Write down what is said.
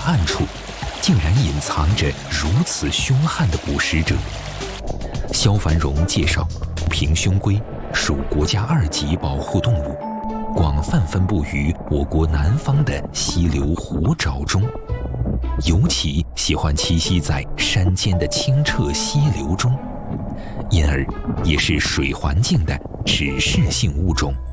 暗处，竟然隐藏着如此凶悍的捕食者。肖繁荣介绍，平胸龟属国家2级保护动物，广泛分布于我国南方的溪流湖沼中，尤其喜欢栖息在山间的清澈溪流中，因而也是水环境的指示性物种。